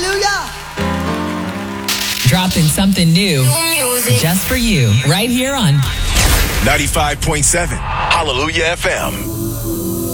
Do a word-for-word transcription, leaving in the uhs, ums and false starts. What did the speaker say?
Hallelujah. Dropping something new just for you right here on ninety-five point seven Hallelujah F M.